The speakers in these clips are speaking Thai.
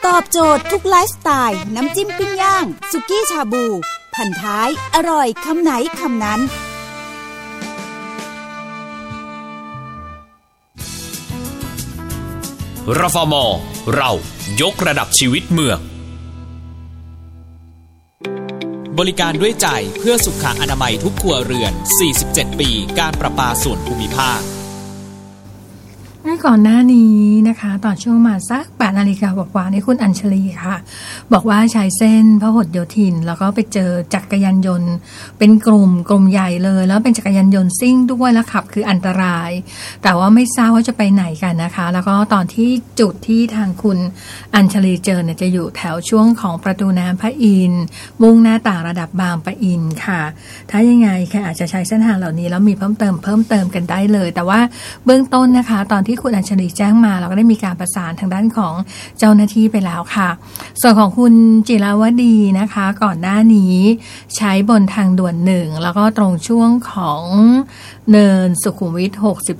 ตอบโจทย์ทุกไลฟ์สไตล์น้ำจิ้มปิ้งย่างสุกี้ชาบูพันท้ายอร่อยคำไหนคำนั้นรฟม.เรายกระดับชีวิตเมืองบริการด้วยใจเพื่อสุขอนามัยทุกครัวเรือน47ปีการประปาส่วนภูมิภาคก่อนหน้านี้นะคะตอนช่วงมาสัก8 นาฬิกาบอกว่านี่คุณอัญชลีค่ะบอกว่าใช้เส้นพหลโยธินแล้วก็ไปเจอจักรยานยนต์เป็นกลุ่มใหญ่เลยแล้วเป็นจักรยานยนต์ซิ่งด้วยแล้วขับคืออันตรายแต่ว่าไม่ทราบว่าจะไปไหนกันนะคะแล้วก็ตอนที่จุดที่ทางคุณอัญชลีเจอเนี่ยจะอยู่แถวช่วงของประตูน้ำพระอินทร์มุ่งหน้าต่างระดับบางปะอินค่ะถ้ายังไงใครอาจจะใช้เส้นทางเหล่านี้แล้วมีเพิ่มเติมกันได้เลยแต่ว่าเบื้องต้นนะคะตอนที่คุณอัญชลีแจ้งมาเราก็ได้มีการประสานทางด้านของเจ้าหน้าที่ไปแล้วค่ะส่วนของคุณจิราวดีนะคะก่อนหน้านี้ใช้บนทางด่วน1แล้วก็ตรงช่วงของเนินสุขุมวิท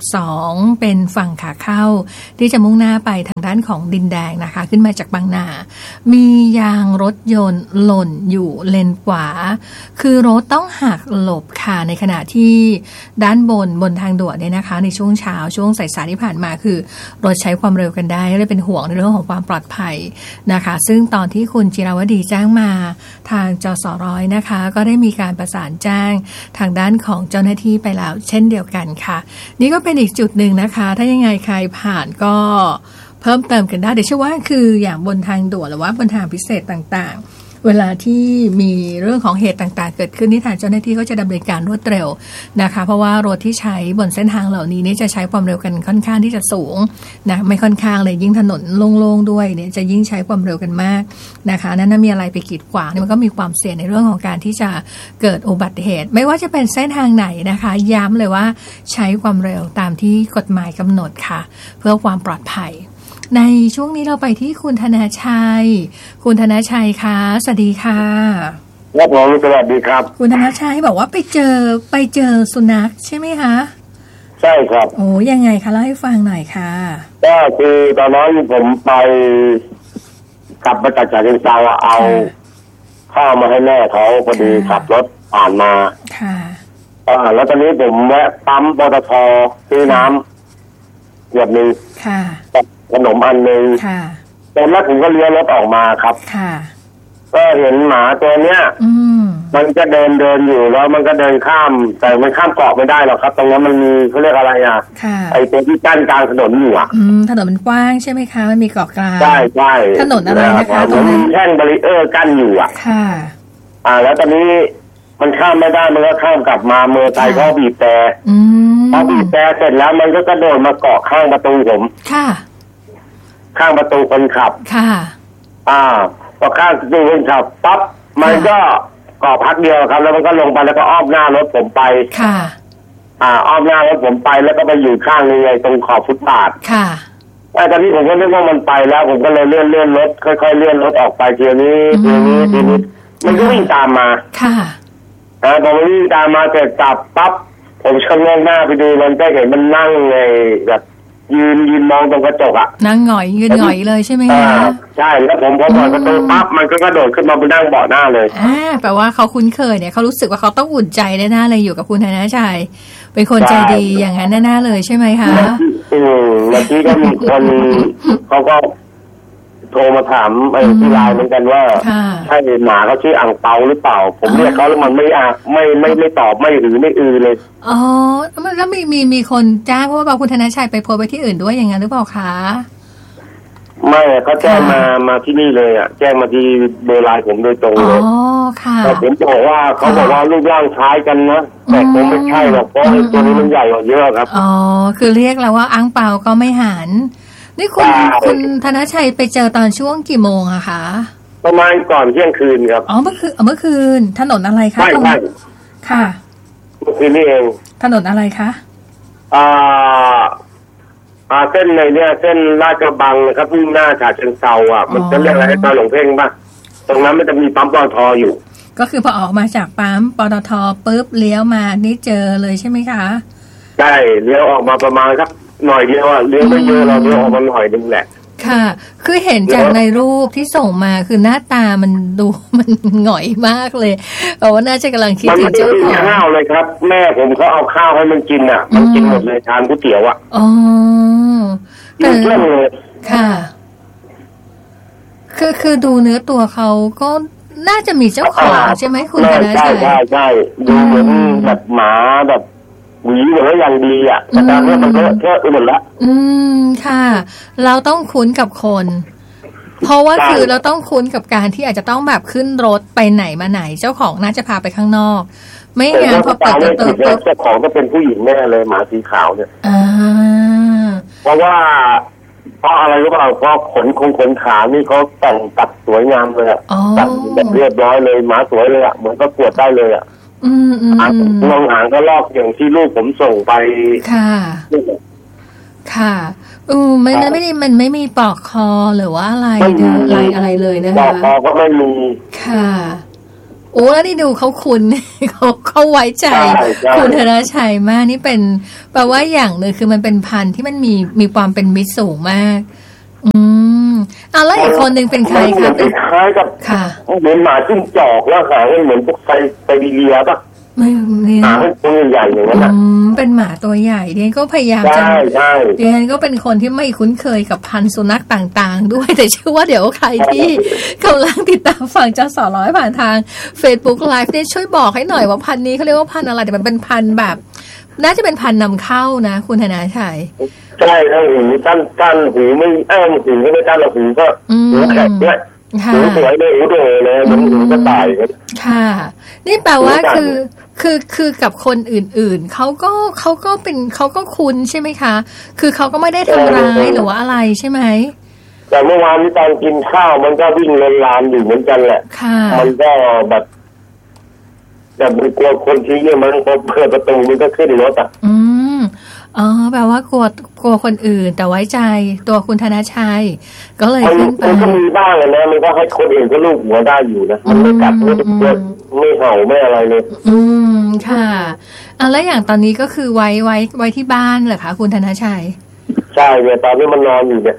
62เป็นฝั่งขาเข้าที่จะมุ่งหน้าไปทางด้านของดินแดงนะคะขึ้นมาจากบางนามียางรถยนต์หล่นอยู่เลนขวาคือรถต้องหักหลบค่ะในขณะที่ด้านบนทางด่วนเนี่ยนะคะในช่วงเช้าช่วงสายๆที่ผ่านมาคือรถใช้ความเร็วกันได้เลยเป็นห่วงในเรื่องของความปลอดภัยนะคะซึ่งตอนที่คุณจิราวดีแจ้งมาทางจสร้อยนะคะก็ได้มีการประสานแจ้งทางด้านของเจ้าหน้าที่ไปแล้วเช่นเดียวกันค่ะนี่ก็เป็นอีกจุดหนึ่งนะคะถ้ายังไงใครผ่านก็เพิ่มเติมกันได้เดี๋ยวเชื่อว่าคืออย่างบนทางด่วนหรือว่าบนทางพิเศษต่างๆเวลาที่มีเรื่องของเหตุต่างๆเกิดขึ้นที่ทางเจ้าหน้าที่ก็จะดำเนินการรวดเร็วนะคะเพราะว่ารถที่ใช้บนเส้นทางเหล่านี้นี่จะใช้ความเร็วกันค่อนข้างที่จะสูงนะไม่ค่อนข้างเลยยิ่งถนนโล่งๆด้วยเนี่ยจะยิ่งใช้ความเร็วกันมากนะคะนั้นมีอะไรไปกีดขวางมันก็มีความเสี่ยงในเรื่องของการที่จะเกิดอุบัติเหตุไม่ว่าจะเป็นเส้นทางไหนนะคะย้ำเลยว่าใช้ความเร็วตามที่กฎหมายกำหนดค่ะเพื่อความปลอดภัยในช่วงนี้เราไปที่คุณธนาชัยคุณธนาชัยคะสวัสดีค่ะครับผมสวัสดีครับคุณธนาชัยบอกว่าไปเจอสุนัขใช่ไหมคะใช่ครับโอ้ยังไงคะเล่าให้ฟังหน่อยค่ะก็คือตอนนั้นผมไปกลับมาจากฉะเชิงเทราเอาข้าวมาให้แม่เขาพอดีขับรถผ่านมาค่ะแล้วตอนนี้ผมแวะปั๊มปตท.ซื้อน้ำขวดนึงค่ะขนมอันนึงค่ะตอนแรกผมก็เลี้ยวรถออกมาครับค่ะก็เห็นหมาตัวเนี้ยมันก็เดินอยู่แล้วมันก็เดินข้ามแต่มันข้ามเกาะไม่ได้หรอกครับตรงนั้นมันมีเขาเรียกอะไรอ่ะไอ้ตัวที่กั้นกลางถนนอยู่อ่ะถนนมันกว้างใช่ไหมคะมันมีเกาะกลางใช่ถนนอะไรนะคะตรงนี้แท่งบารีเออร์กั้นอยู่อ่ะค่ะแล้วตอนนี้มันข้ามไม่ได้มันก็ข้ามกลับมาเมื่อไทยเขาบีบแต่พอบีบแต่เสร็จแล้วมันก็กระโดดมาเกาะข้างประตูผมค่ะข้างประตูคนขับค่ะพอข้างประตูคนขับปั๊บมันก็เกาะพักเดียวครับแล้วมันก็ลงไปแล้วก็อ้อมหน้ารถผมไปค่ะอ้อมหน้ารถผมไปแล้วก็ไปอยู่ข้างนึงไอ้ตรงขอบฟุตบาทค่ะตอนนี้ผมก็นึกว่ามันไปแล้วผมก็เลยเลื่อนรถค่อยๆเลื่อนรถออกไปทีนี้มันก็วิ่งตามมาค่ะพอมันวิ่งตามมาเสร็จจับปั๊บผมชะโงกหน้าไปดูมันก็เห็นมันนั่งไงแบบยืนมองตรงกระจกอ่ะนั่งหงอยยืนหงอยเลยใช่ไหมคะใช่แล้วผมพอเปิดประตูปั๊บมันก็กระโดดขึ้นมาบนนั่งเบาะหน้าเลยแปลว่าเขาคุ้นเคยเนี่ยเขารู้สึกว่าเขาต้องอุ่นใจแน่ๆเลยอยู่กับคุณธนาชัยเป็นคนใจดีอย่างนั้นแน่ๆเลยใช่ไหมคะเมื่อกี้ก็มีคนเขาก็โทรมาถามที่ไลน์เหมือนกันว่าใช่หมาเขาชื่ออ่างเปาหรือเปล่าผมเรียกเขาแล้วมันไม่ตอบไม่หือไม่เลยอ๋อแล้วมีคนจ้างว่าคุณธนาชัยไปโพสไปที่อื่นด้วยอย่างนั้นหรือเปล่าคะไม่เขาแจ้งมาที่นี่เลยอ่ะแจ้งมาที่เบอร์ไลน์ผมโดยตรงเลยอ๋อค่ะแต่ผมบอกว่าเขาบอกว่ารูปร่างคล้ายกันนะแต่คงไม่ใช่หรอกเพราะตัวนี้มันใหญ่กว่าเยอะครับอ๋อคือเรียกแล้วว่าอ่างเปาก็ไม่หันนี่คุณธนชัยไปเจอตอนช่วงกี่โมงอะคะประมาณก่อนเที่ยงคืนครับเมื่อคืนถนนอะไรคะใช่ค่ะเมื่อคืนนี่เองถนนอะไรคะเส้นในเนี่ยเส้นลาดกระบังนะครับที่หน้าฉะเชิงเทราอ่ะมันจะเรียกอะไรตอนหลงเพ่งป่ะตรงนั้นมันจะมีปั๊มปตท.อยู่ก็คือพอออกมาจากปั๊มปตท.ปุ๊บเลี้ยวมานี่เจอเลยใช่ไหมคะใช่เลี้ยวออกมาประมาณสักหน่อยเดียวเลี้ยวไม่เยอะเราเลี้ยวออกมาหน่อยนึงแหละค่ะคือเห็นจากในรูปที่ส่งมาคือหน้าตามันดูมันหงอยมากเลยแต่ว่าน่าจะกำลังคิดถึงเจ้าของข้าวเลยครับแม่ผมเขาเอาข้าวให้มันกินอ่ะมันกินหมดเลยทานก๋วยเตี๋ยวอ่ะอ๋อแต่เรื่องเลยค่ะคือดูเนื้อตัวเขาก็น่าจะมีเจ้าของใช่ไหมคุณธนชัยใช่ดูเหมือนแบบหมาแบบหวีเหมือนอย่างดีอ่ะแต่ตอนนี้มันเลอะเทอะไปหมดละค่ะเราต้องคุ้นกับคนเพราะว่าคือเราต้องคุ้นกับการที่อาจจะต้องแบบขึ้นรถไปไหนมาไหนเจ้าของน่าจะพาไปข้างนอกไม่งั้นพอเปิดประตูปุ๊บเจ้าของก็เป็นผู้หญิงแน่เลยหมาสีขาวเนี่ยเพราะอะไรรู้เปล่าเพราะขนขานี่เขาแต่งตัดสวยงามเลยอ่ะตัดแบบเรียบร้อยเลยหมาสวยเลยอ่ะเหมือนก็กวดได้เลยอ่ะลองหางก็ลอกอย่างที่ลูกผมส่งไปค่ะมันไม่มีปลอกคอหรือว่าอะไรอะไรเลยนะคะปลอกคอก็ไม่มีค่ะโอ้แล้วนี่ดูเขาคุ้นเขาไว้ใจคุณธนชัยมากนี่เป็นแปลว่าอย่างนึงคือมันเป็นพันธุ์ที่มันมีความเป็นมิตรสูงมากแล้วอีกคนหนึ่งเป็นใครคะเป็นคล้ายกับเหมือนหมาจิ้งจอกแล้วหางเหมือนพวกไซบีเรียป่ะหมาตัวใหญ่อย่างนั้นนะเป็นหมาตัวใหญ่เดียนก็พยายามจะเดียนก็เป็นคนที่ไม่คุ้นเคยกับพันธุ์สุนัขต่างๆด้วยแต่เชื่อว่าเดี๋ยวใครที่กำลังติดตามฟังจสร้อยผ่านทาง Facebook Live เนี่ยช่วยบอกให้หน่อยว่าพันธุ์นี้เขาเรียกว่าพันธุ์อะไรแต่มันเป็นพันธุ์แบบน่าจะเป็นพันธุ์นำเข้านะคุณธนาชัยใช่ถ้าหูกั้นหูไม่หูก็ไม่กั้นหรอกหูก็หูแข็งด้วยหูสวยเลยหูโดเลยมันหูก็ตายค่ะนี่แปลว่าคือกับคนอื่นๆเขาก็คุ้นใช่ไหมคะคือเขาก็ไม่ได้ทำร้ายหรือว่าอะไรใช่ไหมแต่เมื่อวานนี้ตอนกินข้าวมันก็วิ่งลานอยู่เหมือนกันแหละมันก็แบบมันกลัวคนชี้เนี่ยมันพอเปิดประตูมันก็ขึ้นรถอ่ะแปลว่ากลัวคนอื่นแต่ไว้ใจตัวคุณธนชัยก็เลยขึ้นไปมันก็มีบ้างเลยนะมันก็ให้คนอื่นก็ลูบหัวได้อยู่นะมันไม่กัดไม่เห่าไม่อะไรเลยค่ะแล้วอย่างตอนนี้ก็คือไว้ที่บ้านเหรอคะคุณธนชัยใช่เนี่ยตอนนี้มันนอนอยู่เนี่ย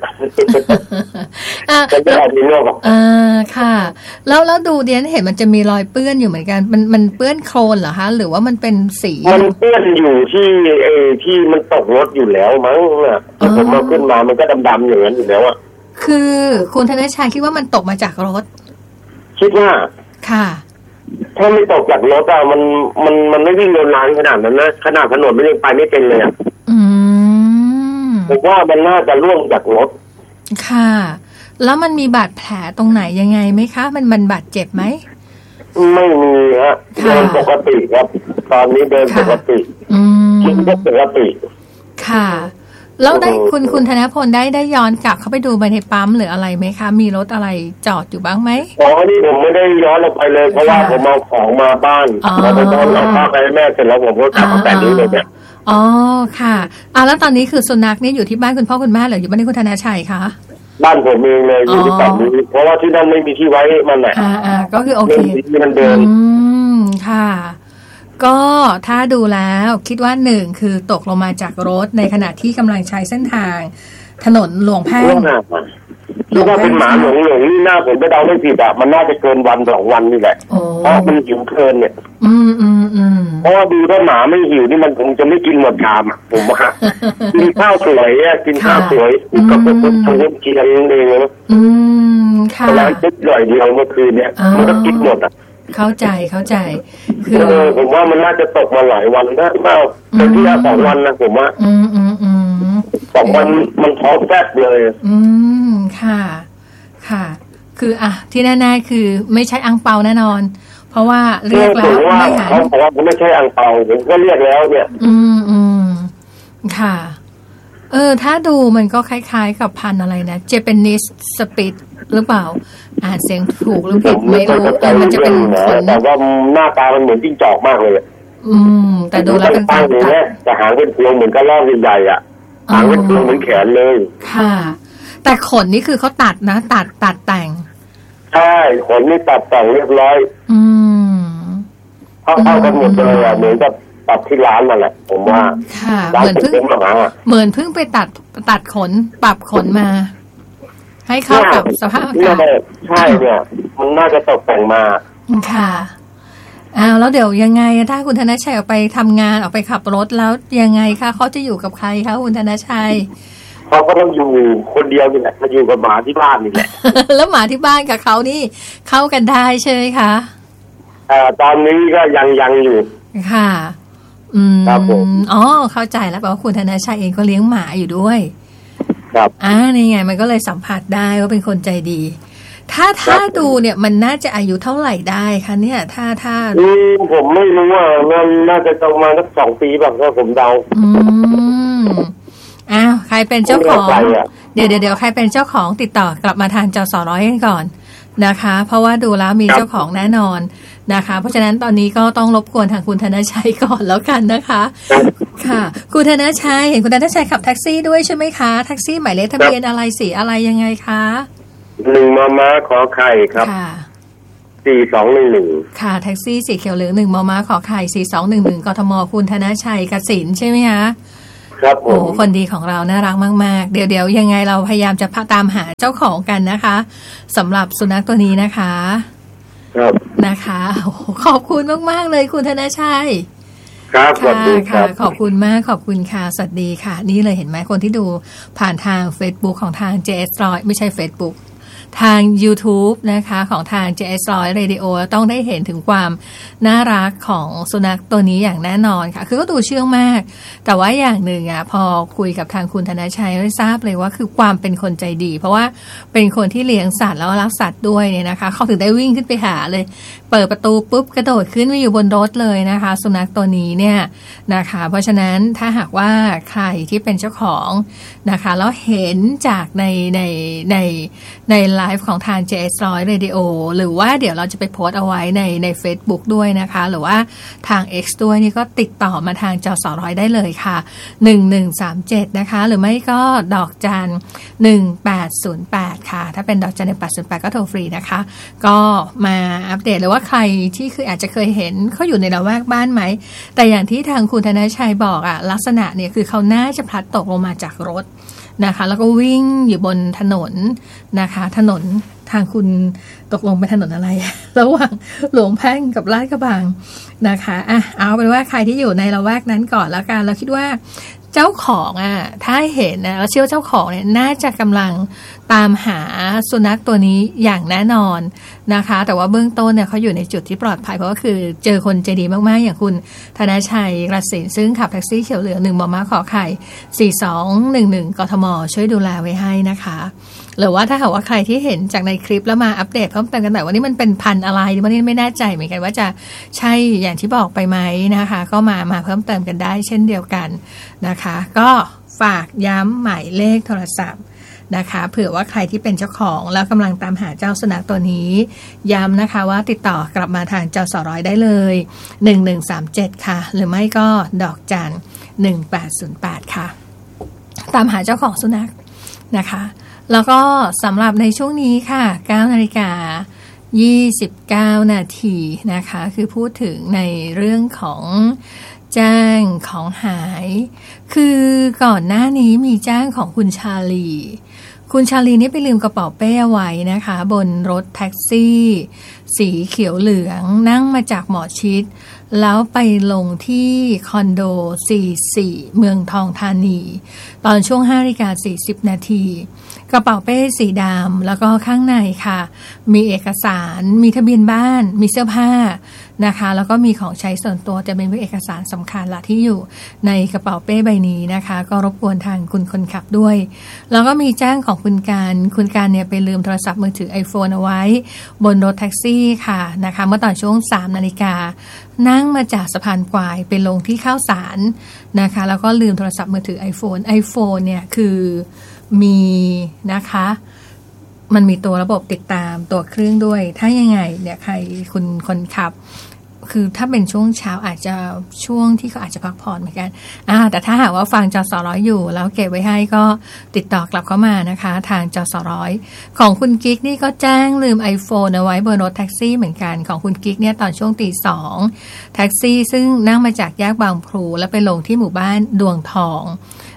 จะได้มีโรคค่ะแล้วดูเดียนเห็นมันจะมีรอยเปื้อนอยู่เหมือนกันมันเปื้อนโคลนเหรอคะหรือว่ามันเป็นสีมันเปื้อนอยู่ที่มันตกรถอยู่แล้วมั้งเนี่ยผมมาขึ้นมามันก็ดำๆอย่างนั้นอยู่แล้วอ่ะคือคุณธนชัยคิดว่ามันตกมาจากรถคิดว่าค่ะถ้าไม่ตกจากรถอ่ะมันไม่วิ่งโดนล้างขนาดนั้นนะขนาดถนนมันยังไปไม่เป็นเลยอ่ะผมว่ามันน่าจะร่วงจากรถค่ะแล้วมันมีบาดแผลตรงไหนยังไงไหมคะมันบาดเจ็บไหมไม่มีฮะเดินปกติครับตอนนี้เดินปกติกินก็ปกติค่ะแล้วได้คุณธนพลได้ย้อนกลับเข้าไปดูในปั๊มหรืออะไรไหมคะมีรถอะไรจอดอยู่บ้างไหมนี่ผมไม่ได้ย้อนลงไปเลยเพราะว่าผมเอาของมาบ้านเราไปต้อนเอาข้าวไปให้แม่เสร็จแล้วผมก็กลับมาแต่นี้เลยเนี่ยอ๋อค่ะแล้วตอนนี้คือสุนัขนี่อยู่ที่บ้านคุณพ่อคุณแม่หรืออยู่บ้านคุณธนชัยคะบ้านผมเองเลยอยู่ที่ฝั่งนี้เพราะว่าที่นั่นไม่มีที่ไว้มันแหละก็คือโอเคที่มันเดินค่ะก็ถ้าดูแล้วคิดว่าหนึ่งคือตกลงมาจากรถในขณะที่กำลังใช้เส้นทางถนนหลวงแพ่งนี่ถ้าเป็นหมาหลงนี่หน้าผมก็เดาไม่ผิดอ่ะมันน่าจะเกินวัน2 วันนี่แหละเพราะมันหิวเกินเนี่ยเพราะว่าดูถ้าหมาไม่หิวนี่มันคงจะไม่กินหมดชามผมว่ากินข้าวสวยกินข้าวสวยก็เป็นทางกินเองนะค่ะร้านจุดหน่อยเดียวเมื่อคืนเนี่ยมันก็กินหมดอ่ะเข้าใจคือผมว่ามันน่าจะตกมาหลายวันนะมากเป็นที่2 วันนะผมว่า2 วันมันท้องแฟบเลยค่ะคือที่แน่ๆคือไม่ใช่อังเปาแน่นอนเพราะว่าเรียกแล้วไม่หายเขาบอกว่าไม่ใช่อังเปาผมก็เรียกแล้วเนี่ยค่ะถ้าดูมันก็คล้ายๆกับพันธุ์อะไรนะเจแปนิสสปิดหรือเปล่าเสียงถูกหรือผิดไม่รู้มันจะเป็นขนแต่ว่าหน้าตามันเหมือนจิ้งจอกมากเลยแต่ดูแล้วเป็นการตัดแต่หางเป็นพวงเหมือนกระรอกใหญ่ๆอ่ะหางเป็นพวงเหมือนแขนเลยค่ะแต่ขนนี่คือเขาตัดนะตัดแต่งใช่ขนนี่ตัดแต่งเรียบร้อยเข้ากันหมดเลยอ่ะเหมือนกับตัดที่ร้านนั่นแหละผมว่าค่ะเหมือนเพิ่งไปตัดขนปรับขนมาให้เข้ากับสภาพอากาศใช่เนี่ยมันน่าจะตกแต่งมาค่ะแล้วเดี๋ยวยังไงถ้าคุณธนชัยออกไปทำงานออกไปขับรถแล้วยังไงคะเขาจะอยู่กับใครคะคุณธนชัยเขาก็ต้องอยู่คนเดียวนี่แหละมาอยู่กับหมาที่บ้านนี่แหละแล้วหมาที่บ้านกับเขานี่เข้ากันได้ใช่ไหมคะตอนนี้ก็ยังอยู่ค่ะครับผมเข้าใจแล้วแปลว่าคุณธนชัยเองก็เลี้ยงหมาอยู่ด้วยครับนี่ไงมันก็เลยสัมผัสได้ว่าเป็นคนใจดีถ้าดูเนี่ยมันน่าจะอายุเท่าไหร่ได้คะเนี่ยถ้าผมไม่รู้ว่ามันน่าจะประมาณสัก2 ปีแบบถ้าผมเดาใครเป็นเจ้าของเดี๋ยวใครเป็นเจ้าของติดต่อกลับมาทางจสร้อยกันก่อนนะคะเพราะว่าดูแล้วมีเจ้าของแน่นอนนะคะเพราะฉะนั้นตอนนี้ก็ต้องรบกวนทางคุณธนชัยก่อนแล้วกันนะคะค่ะคุณธนชัยเห็นคุณธนชัยขับแท็กซี่ด้วยใช่ไหมคะแท็กซี่หมายเลขทะเบียนอะไรสีอะไรยังไงคะ 1 มม.ขอไข่ครับ4211 ค่ะแท็กซี่สีเขียวเหลือง1 มม.ขอไข่4211กทมคุณธนชัยกสินใช่ไหมคะครับผมคนดีของเราน่ารักมากๆเดี๋ยวยังไงเราพยายามจะตามหาเจ้าของกันนะคะสำหรับสุนัขตัวนี้นะคะครับนะคะขอบคุณมากๆเลยคุณธนชัยครับสวัสดีครับขอบคุณมากขอบคุณค่ะสวัสดีค่ะนี่เลยเห็นไหมคนที่ดูผ่านทาง Facebook ของทาง JS100 ไม่ใช่ Facebookทาง YouTube นะคะของทาง JS100 Radio ต้องได้เห็นถึงความน่ารักของสุนัขตัวนี้อย่างแน่นอนค่ะคือก็ดูเชื่องมากแต่ว่าอย่างหนึ่งพอคุยกับทางคุณธนชัยได้ทราบเลยว่าคือความเป็นคนใจดีเพราะว่าเป็นคนที่เลี้ยงสัตว์แล้วรักสัตว์ด้วยเนี่ยนะคะเขาถึงได้วิ่งขึ้นไปหาเลยเปิดประตูปุ๊บกระโดดขึ้นไปอยู่บนรถเลยนะคะสุนัขตัวนี้เนี่ยนะคะเพราะฉะนั้นถ้าหากว่าใครที่เป็นเจ้าของนะคะแล้วเห็นจากในไลฟ์ของทาง JS100 Radio หรือว่าเดี๋ยวเราจะไปโพสต์เอาไว้ใน Facebook ด้วยนะคะหรือว่าทาง X ด้วยนี่ก็ติดต่อมาทางจสร้อยได้เลยค่ะ1137นะคะหรือไม่ก็ดอกจัน1808ค่ะถ้าเป็นดอกจัน1808ก็โทรฟรีนะคะก็มาอัปเดตเลยว่าใครที่คืออาจจะเคยเห็นเขาอยู่ในละแวกบ้านไหมแต่อย่างที่ทางคุณธนชัยบอกลักษณะเนี่ยคือเขาน่าจะพลัดตกลงมาจากรถนะคะแล้วก็วิ่งอยู่บนถนนนะคะถนนทางคุณตกลงเป็นถนนอะไร ระหว่างหลวงแพ่งกับลาดกระบังนะคะเอาเป็นว่าใครที่อยู่ในละแวกนั้นก่อนแล้วกันเราคิดว่าเจ้าของถ้าเห็นเราเชื่อว่าเจ้าของเนี่ยน่าจะกำลังตามหาสุนัขตัวนี้อย่างแน่นอนนะคะแต่ว่าเบื้องต้นเนี่ยเขาอยู่ในจุดที่ปลอดภัยเพราะว่าคือเจอคนใจดีมากๆอย่างคุณธนชัยกระสินซึ่งขับแท็กซี่เขียวเหลือง1 มม.ขอไข่4211กทมช่วยดูแลไว้ให้นะคะหรือว่าถ้าหากว่าใครที่เห็นจากในคลิปแล้วมาอัปเดตเพิ่มเติมกันหน่อยว่านี่มันเป็นพันธุ์อะไรวันนี้ไม่แน่ใจเหมือนกันว่าจะใช่อย่างที่บอกไปไหมนะคะก็มาเพิ่มเติมกันได้เช่นเดียวกันนะคะก็ฝากย้ำหมายเลขโทรศัพท์นะคะเผื่อว่าใครที่เป็นเจ้าของแล้วกำลังตามหาเจ้าสุนัขตัวนี้ย้ำนะคะว่าติดต่อกลับมาทางจสร้อยได้เลย1137ค่ะหรือไม่ก็ดอกจัน1808ค่ะตามหาเจ้าของสุนัขนะคะแล้วก็สำหรับในช่วงนี้ค่ะ 9:29 นาทีนะคะคือพูดถึงในเรื่องของแจ้งของหายคือก่อนหน้านี้มีแจ้งของคุณชาลีนี่ไปลืมกระเป๋าเป้ไว้นะคะบนรถแท็กซี่สีเขียวเหลืองนั่งมาจากหมอชิดแล้วไปลงที่คอนโด44เมืองทองธานีตอนช่วง 5:40 นาทีกระเป๋าเป้สีดำแล้วก็ข้างในค่ะมีเอกสารมีทะเบียนบ้านมีเสื้อผ้านะคะแล้วก็มีของใช้ส่วนตัวจะเป็นเอกสารสำคัญละที่อยู่ในกระเป๋าเป้ใบนี้นะคะก็รบกวนทางคุณคนขับด้วยแล้วก็มีแจ้งของคุณการเนี่ยไปลืมโทรศัพท์มือถือ iPhone เอาไว้บนรถแท็กซี่ค่ะนะคะเมื่อตอนช่วง 3 นาฬิกานั่งมาจากสะพานควายไปลงที่ข้าวสารนะคะแล้วก็ลืมโทรศัพท์มือถือ iPhone เนี่ยคือมีนะคะมันมีตัวระบบติดตามตัวเครื่องด้วยถ้ายังไงเนี่ยใครคุณคนขับคือถ้าเป็นช่วงเช้าอาจจะช่วงที่เขาอาจจะพักผ่อนเหมือนกันแต่ถ้าหากว่าฟังจสร้อยอยู่แล้วเก็บไว้ให้ก็ติดต่อกลับเข้ามานะคะทางจสร้อยของคุณกิ๊กนี่ก็แจ้งลืม iPhone เอาไว้บนรถแท็กซี่เหมือนกันของคุณกิ๊กเนี่ยตอนช่วง 2:00 แท็กซี่ซึ่งนั่งมาจากแยกบางพลูแล้วไปลงที่หมู่บ้านดวงทอง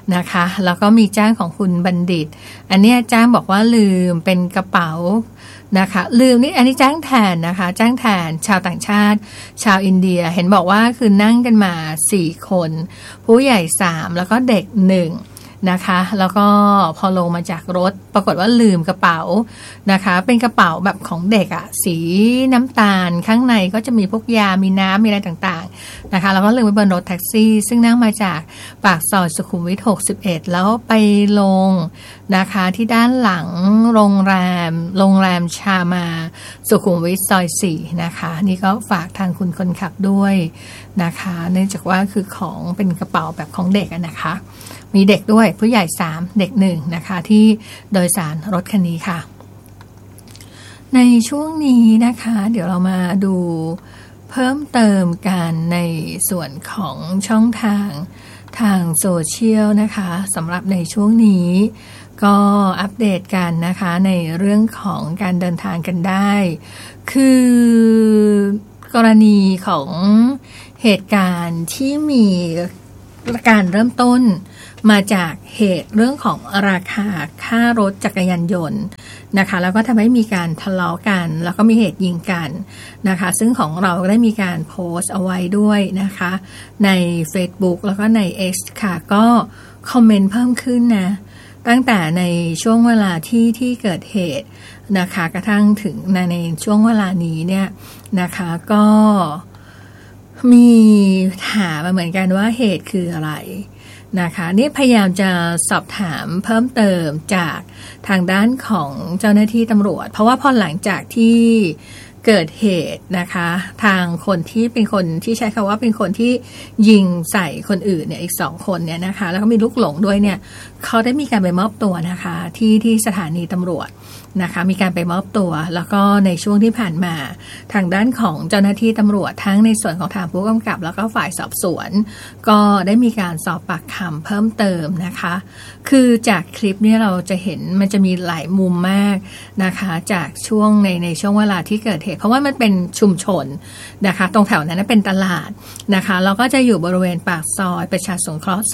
นะคะแล้วก็มีแจ้งของคุณบัณฑิตอันนี้แจ้งบอกว่าลืมเป็นกระเป๋านะคะลืมนี่อันนี้แจ้งแทนนะคะแจ้งแทนชาวต่างชาติชาวอินเดียเห็นบอกว่าคือนั่งกันมา4คนผู้ใหญ่3แล้วก็เด็ก1นะคะแล้วก็พอลงมาจากรถปรากฏว่าลืมกระเป๋านะคะเป็นกระเป๋าแบบของเด็กอะสีน้ำตาลข้างในก็จะมีพวกยามีน้ำมีอะไรต่างๆนะคะแล้วก็ลืมไว้บนรถแท็กซี่ซึ่งนั่งมาจากปากซอยสุขุมวิท61แล้วไปลงนะคะที่ด้านหลังโรงแรมชามาสุขุมวิทซอย4นะคะนี่ก็ฝากทางคุณคนขับด้วยนะคะเนื่องจากว่าคือของเป็นกระเป๋าแบบของเด็กนะคะมีเด็กด้วยผู้ใหญ่3เด็ก1นะคะที่โดยสารรถคันนี้ค่ะในช่วงนี้นะคะเดี๋ยวเรามาดูเพิ่มเติมกันในส่วนของช่องทางโซเชียลนะคะสำหรับในช่วงนี้ก็อัปเดตกันนะคะในเรื่องของการเดินทางกันได้คือกรณีของเหตุการณ์ที่มีการเริ่มต้นมาจากเหตุเรื่องของราคาค่ารถจักรยานยนต์นะคะแล้วก็ทำให้มีการทะเลาะกันแล้วก็มีเหตุยิงกันนะคะซึ่งของเราก็ได้มีการโพสต์เอาไว้ด้วยนะคะใน Facebook แล้วก็ใน X ค่ะก็คอมเมนต์เพิ่มขึ้นนะตั้งแต่ในช่วงเวลาที่เกิดเหตุนะคะกระทั่งถึงในช่วงเวลานี้เนี่ยนะคะก็มีถามมาเหมือนกันว่าเหตุคืออะไรนะคะนี่พยายามจะสอบถามเพิ่มเติมจากทางด้านของเจ้าหน้าที่ตำรวจเพราะว่าพอหลังจากที่เกิดเหตุนะคะทางคนที่เป็นคนที่ใช้คำว่าเป็นคนที่ยิงใส่คนอื่นเนี่ยอีก2คนเนี่ยนะคะแล้วก็มีลูกหลงด้วยเนี่ยเขาได้มีการไปมอบตัวนะคะที่สถานีตำรวจนะคะมีการไปมอบตัวแล้วก็ในช่วงที่ผ่านมาทางด้านของเจ้าหน้าที่ตำรวจทั้งในส่วนของทางผู้กำกับแล้วก็ฝ่ายสอบสวนก็ได้มีการสอบปากคำเพิ่มเติมนะคะคือจากคลิปนี้เราจะเห็นมันจะมีหลายมุมมากนะคะจากช่วงในช่วงเวลาที่เกิดเหตุเพราะว่ามันเป็นชุมชนนะคะตรงแถวนั้นเป็นตลาดนะคะแล้วก็จะอยู่บริเวณปากซอยประชาสงเคราะห์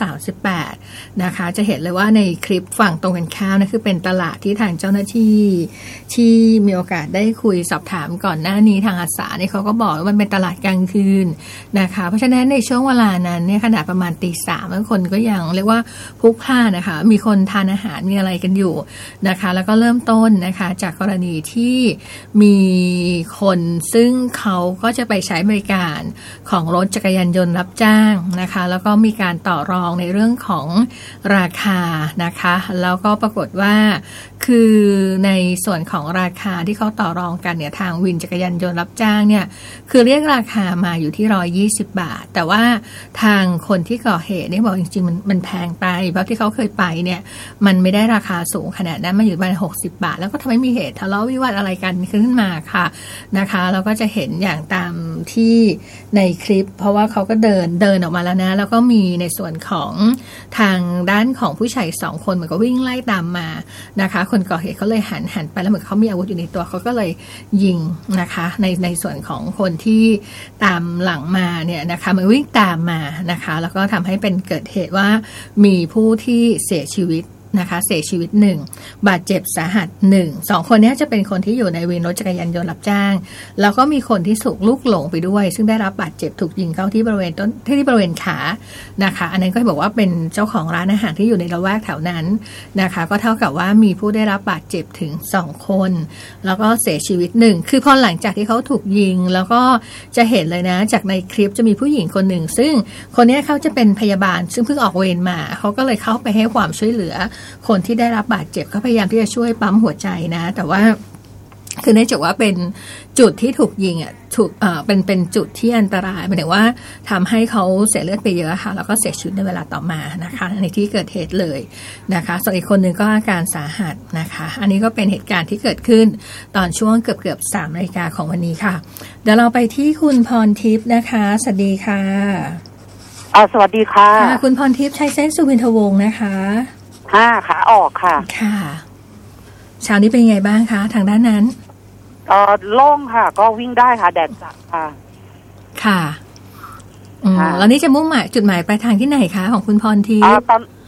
38นะคะจะเห็นเลยว่าในคลิปฝั่งตรงกันข้ามนั่นคือเป็นตลาดที่ทางเจ้าหน้าที่มีโอกาสได้คุยสอบถามก่อนหน้านี้ทางอาสาเนี่ยเขาก็บอกว่ามันเป็นตลาดกลางคืนนะคะเพราะฉะนั้นในช่วงเวลานั้นเนี่ยขณะประมาณตี 3บางคนก็ยังเรียกว่าพลุกพล่านนะคะมีคนทานอาหารมีอะไรกันอยู่นะคะแล้วก็เริ่มต้นนะคะจากกรณีที่มีคนซึ่งเขาก็จะไปใช้บริการของรถจักรยานยนต์รับจ้างนะคะแล้วก็มีการต่อรองในเรื่องของราคานะคะแล้วก็ปรากฏว่าคือในส่วนของราคาที่เขาต่อรองกันเนี่ยทางวินจักรยานยนต์รับจ้างเนี่ยคือเรียกราคามาอยู่ที่120 บาทแต่ว่าทางคนที่ก่อเหตุเนี่ยบอกจริงๆมันแพงไปเพราะที่เขาเคยไปเนี่ยมันไม่ได้ราคาสูงขนาดนั้นมันอยู่ประมาณ60 บาทแล้วก็ทำให้มีเหตุทะเลาะวิวาทอะไรกันขึ้นมาค่ะนะคะเราก็จะเห็นอย่างตามที่ในคลิปเพราะว่าเขาก็เดินออกมาแล้วนะแล้วก็มีในส่วนของทางด้านของผู้ชาย2คนเหมือนก็วิ่งไล่ตามมานะคะคนก่อเหตุเขาเลยหันไปแล้วเหมือนเขามีอาวุธอยู่ในตัวเขาก็เลยยิงนะคะในส่วนของคนที่ตามหลังมาเนี่ยนะคะมันวิ่งตามมานะคะแล้วก็ทำให้เป็นเกิดเหตุว่ามีผู้ที่เสียชีวิตนะคะเสียชีวิต1บาดเจ็บสาหัส2คนนี้จะเป็นคนที่อยู่ในวินรถจักรยานยนต์รับจ้างแล้วก็มีคนที่ถูกลูกหลงไปด้วยซึ่งได้รับบาดเจ็บถูกยิงเข้าที่บริเวณขานะคะอันนั้นก็บอกว่าเป็นเจ้าของร้านอาหารที่อยู่ในละแวกแถวนั้นนะคะก็เท่ากับว่ามีผู้ได้รับบาดเจ็บถึง2คนแล้วก็เสียชีวิต1คือพอหลังจากที่เขาถูกยิงแล้วก็จะเห็นเลยนะจากในคลิปจะมีผู้หญิงคนหนึ่งซึ่งคนนี้เขาจะเป็นพยาบาลซึ่งเพิ่งออกเวรมาเขาก็เลยเข้าไปให้ความช่วยเหลือคนที่ได้รับบาดเจ็บก็พยายามที่จะช่วยปั๊มหัวใจนะแต่ว่าคือเนื่องจากว่าเป็นจุดที่ถูกยิงเป็นจุดที่อันตรายหมายถึงว่าทำให้เขาเสียเลือดไปเยอะค่ะแล้วก็เสียชีวิตในเวลาต่อมานะคะในที่เกิดเหตุเลยนะคะส่วนอีกคนนึงก็อาการสาหัสนะคะอันนี้ก็เป็นเหตุการณ์ที่เกิดขึ้นตอนช่วงเกือบ 3 นาฬิกาของวันนี้ค่ะเดี๋ยวเราไปที่คุณพรทิพย์นะคะสวัสดีค่ะสวัสดีค่ะคุณพรทิพย์ชัยเส้นสุวินทวงศ์นะคะขาออกค่ะค่ะเช้านี้เป็นไงบ้างคะทางด้านนั้นโล่งค่ะก็วิ่งได้ค่ะแดดจัดค่ะค่ะแล้วนี่จะมุ่งหมายจุดหมายปลายทางที่ไหนคะของคุณพรทิพย์ต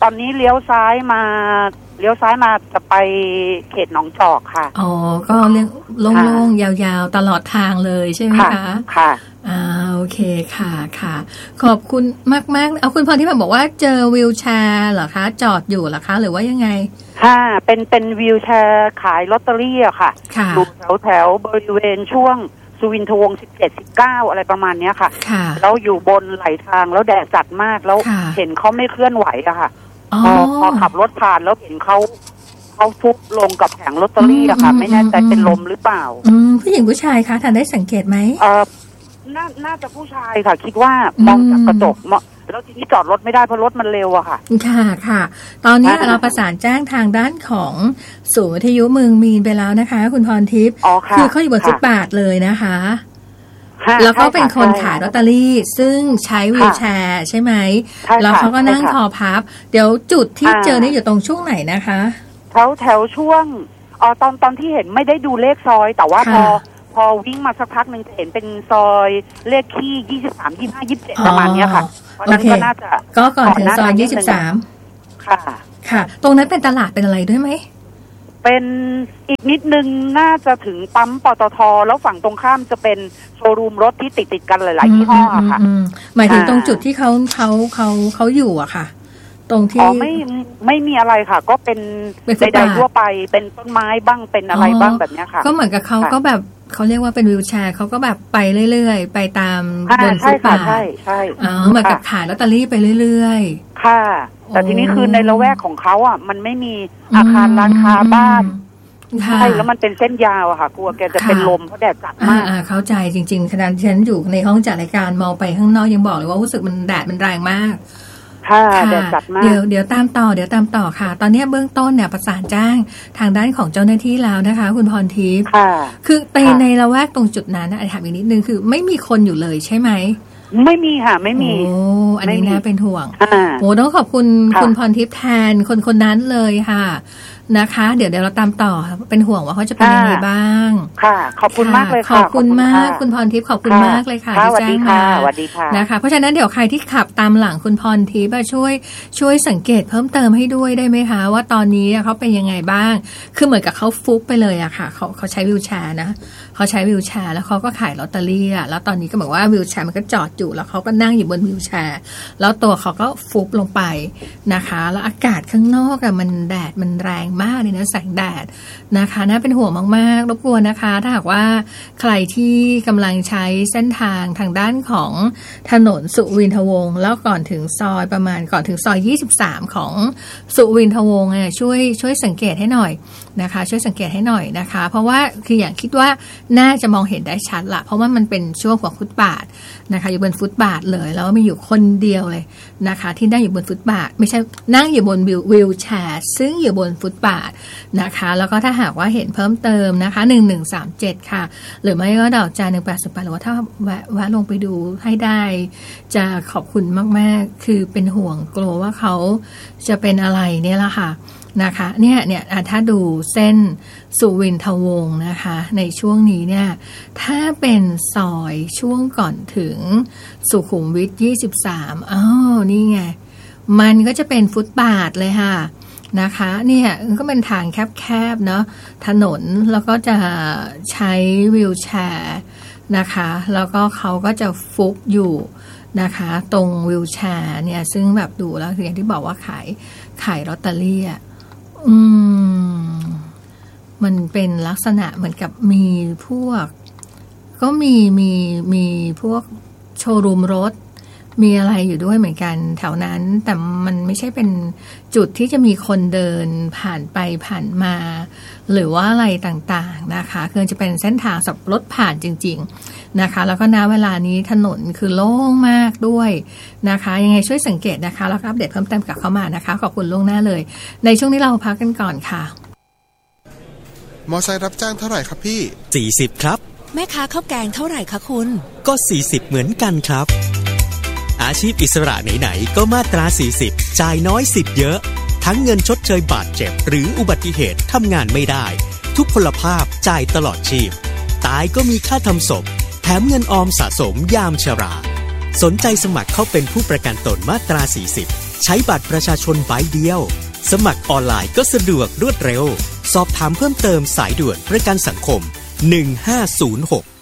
อนนี้เลี้ยวซ้ายมาจะไปเขตหนองจอกค่ะอ๋อก็เรียกโล่งๆยาวๆตลอดทางเลยใช่ไหมคะค่ะโอเคค่ะขอบคุณมากๆเอาคุณพรที่บอกว่าเจอวีลแชร์เหรอคะจอดอยู่เหรอคะหรือว่ายังไงค่ะเป็นวีลแชร์ขายลอตเตอรี่อะค่ะอยู่แถวบริเวณช่วงสุวินทวงศ์17-19อะไรประมาณนี้ค่ะแล้วอยู่บนไหลทางแล้วแดดจัดมากแล้วเห็นเขาไม่เคลื่อนไหวอะค่ะพอขับรถผ่านแล้วเห็นเขาฟุบลงกับแผงลอตเตอรี่อะค่ะไม่แน่ใจเป็นลมหรือเปล่าผู้หญิงผู้ชายคะท่านได้สังเกตไหมน่าจะผู้ชายค่ะคิดว่ามองจากกระจกแล้วทีนี้จอดรถไม่ได้เพราะรถมันเร็วอะค่ะค่ะตอนนี้เราประสานแจ้งทางด้านของศูนย์วิทยุเมืองมีนไปแล้วนะคะคุณพรทิพย์คือเขาอยู่บนฟุตบาทเลยนะคะแล้วก็เป็นคนขายลอตเตอรี่ซึ่งใช้วีลแชร์ใช่ไหมแล้วเขาก็นั่งคอพับเดี๋ยวจุดที่เจอนี่อยู่ตรงช่วงไหนนะคะแถวช่วงตอนที่เห็นไม่ได้ดูเลขซอยแต่ว่าพอวิ่งมาสักพักหนึ่งจะเห็นเป็นซอยเลขที่23 25 27ประมาณนี้ค่ะเพราะนั้นก็น่าจะก็ก่อนถึงซอย23ค่ะตรงนั้นเป็นตลาดเป็นอะไรด้วยไหมเป็นอีกนิดนึงน่าจะถึงปั๊มปตท.แล้วฝั่งตรงข้ามจะเป็นโชว์รูมรถที่ติดกันหลายๆยี่ห้อค่ะหมายถึงตรงจุดที่เขาอยู่อะค่ะตรงที่ไม่มีอะไรค่ะก็เป็นใดๆทั่วไปเป็นต้นไม้บ้างเป็นอะไรบ้างแบบนี้ค่ะก็เหมือนกับเขาก็แบบเขาเรียกว่าเป็นวีลแชร์เขาก็แบบไปเรื่อยๆไปตามบนฟุตบาทใช่เหมือนกับขายลอตเตอรี่ไปเรื่อยๆค่ะแต่ทีนี้คือในละแวกของเขาอ่ะมันไม่มีอาคารร้านค้าบ้านใช่แล้วมันเป็นเส้นยาวอะค่ะกลัวแกจะเป็นลมเพราะแดดจัดมากเข้าใจจริงๆขณะที่ฉันอยู่ในห้องจัดรายการมองไปข้างนอกยังบอกเลยว่ารู้สึกมันแดดมันแรงมากแดดจัดมากเดี๋ยวตามต่อค่ะตอนนี้เบื้องต้นเนี่ยประสานจ้างทางด้านของเจ้าหน้าที่แล้วนะคะคุณพรทิพย์คือในละแวกตรงจุดนั้นนะถามอีกนิดนึงคือไม่มีคนอยู่เลยใช่ไหมไม่มีค่ะไม่มีอันนี้น่าเป็นห่วงต้องขอบคุณคุณพรทิพย์แทนคนนั้นเลยค่ะนะคะเดี๋ยวเราตามต่อเป็นห่วงว่าเขาจะเป็นยังไงบ้างค่ะขอบคุณมากเลยค่ะขอบคุณมากคุณพรทิพย์ขอบคุณมากเลยค่ะที่แจ้งมาสวัสดีค่ะนะคะเพราะฉะนั้นเดี๋ยวใครที่ขับตามหลังคุณพรทิพย์ช่วยสังเกตเพิ่มเติมให้ด้วยได้ไหมคะว่าตอนนี้เขาเป็นยังไงบ้างคือเหมือนกับเขาฟุบไปเลยอะค่ะเขาใช้วีลแชร์นะเขาใช้วีลแชร์แล้วเขาก็ขายลอตเตอรี่อะแล้วตอนนี้ก็บอกว่าวีลแชร์มันก็จอดอยู่แล้วเขาก็นั่งอยู่บนวีลแชร์แล้วตัวเขาก็ฟุบลงไปนะคะแล้วอากาศข้างนอกอะมันแดดมันแรงมากเลยนะแสงแดดนะคะน่าเป็นห่วงมากๆรบกวนนะคะถ้าหากว่าใครที่กำลังใช้เส้นทางด้านของถนนสุวินทวงศ์แล้วก่อนถึงซอยประมาณก่อนถึงซอย23ของสุวินทวงศ์เนี่ยช่วยสังเกตให้หน่อยนะคะช่วยสังเกตให้หน่อยนะคะเพราะว่าคืออย่างคิดว่าน่าจะมองเห็นได้ชัดละเพราะว่ามันเป็นช่วงของฟุตบาทนะคะอยู่บนฟุตบาทเลยแล้วมีอยู่คนเดียวเลยนะคะที่นั่งอยู่บนฟุตบาทไม่ใช่นั่งอยู่บนวีลแชร์ซึ่งอยู่บนฟุตบาทนะคะแล้วก็ถ้าหากว่าเห็นเพิ่มเติมนะคะ1137ค่ะหรือไม่ก็ดอกจาน1808หรือว่าถ้าแวะลงไปดูให้ได้จะขอบคุณมากๆคือเป็นห่วงกลัวว่าเขาจะเป็นอะไรเนี่ยละค่ะนะคะเนี่ยถ้าดูเส้นสุวินทวงศ์นะคะในช่วงนี้เนี่ยถ้าเป็นซอยช่วงก่อนถึงสุขุมวิท23นี่ไงมันก็จะเป็นฟุตบาทเลยค่ะนะคะเนี่ยก็เป็นทางแคบๆเนาะถนนแล้วก็จะใช้วีลแชร์นะคะแล้วก็เขาก็จะฟุบอยู่นะคะตรงวีลแชร์เนี่ยซึ่งแบบดูแล้วคืออย่างที่บอกว่าขายลอตเตอรี่อ่ะมันเป็นลักษณะเหมือนกับมีพวกก็มีพวกโชว์รูมรถมีอะไรอยู่ด้วยเหมือนกันแถวนั้นแต่มันไม่ใช่เป็นจุดที่จะมีคนเดินผ่านไปผ่านมาหรือว่าอะไรต่างๆนะคะคือจะเป็นเส้นทางสำหรับรถผ่านจริงๆนะคะแล้วก็ณเวลานี้ถนนคือโล่งมากด้วยนะคะยังไงช่วยสังเกตนะคะแล้วก็อัปเดตเพิ่มเติมกับเข้ามานะคะขอบคุณล่วงหน้าเลยในช่วงนี้เราพักกันก่อนค่ะมอไซค์รับจ้างเท่าไหร่ครับพี่ 40ครับแม่ค้าข้าวแกงเท่าไหร่คะคุณก็40เหมือนกันครับอาชีพอิสระไหนๆก็มาตรา40จ่ายน้อยสิทธิ์เยอะทั้งเงินชดเชยบาดเจ็บหรืออุบัติเหตุทำงานไม่ได้ทุพพลภาพจ่ายตลอดชีพตายก็มีค่าทำศพแถมเงินออมสะสมยามชราสนใจสมัครเข้าเป็นผู้ประกันตนมาตรา40 ใช้บัตรประชาชนใบเดียวสมัครออนไลน์ก็สะดวกรวดเร็วสอบถามเพิ่มเติมสายด่วนประกันสังคม1506